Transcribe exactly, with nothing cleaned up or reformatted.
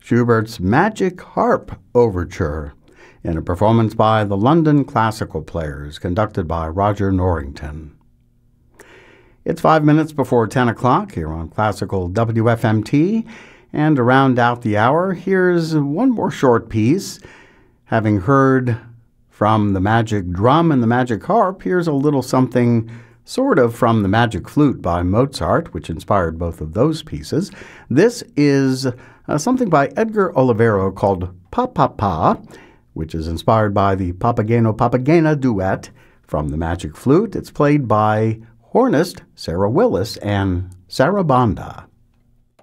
Schubert's Magic Harp Overture in a performance by the London Classical Players, conducted by Roger Norrington. It's five minutes before ten o'clock here on Classical W F M T, and to round out the hour, here's one more short piece. Having heard from the Magic Drum and the Magic Harp, here's a little something sort of from the Magic Flute by Mozart, which inspired both of those pieces. This is uh, something by Edgar Olivero called Pa Pa Pa, which is inspired by the Papageno-Papagena duet from the Magic Flute. It's played by hornist Sarah Willis and Sarabanda.